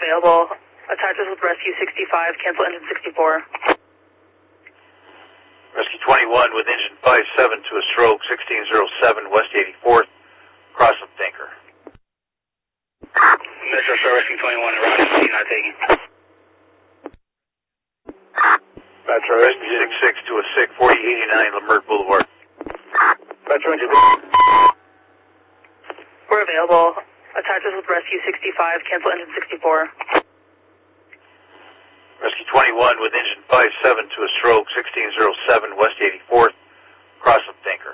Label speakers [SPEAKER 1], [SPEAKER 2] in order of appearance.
[SPEAKER 1] available. Attaches with Rescue 65, cancel engine 64.
[SPEAKER 2] Rescue 21 with engine 57 to a stroke, 1607 West 84th, cross of Tinker.
[SPEAKER 3] Metro Star Rescue 21 and Route 15 not taking.
[SPEAKER 2] Metro Rescue 66 to a sick, 4089 Lemert Boulevard.
[SPEAKER 3] Metro engine.
[SPEAKER 1] We're available. Attaches with Rescue 65, cancel engine 64.
[SPEAKER 2] Rescue 21 with engine 57 to a stroke, 1607 West 84th, cross of Tinker.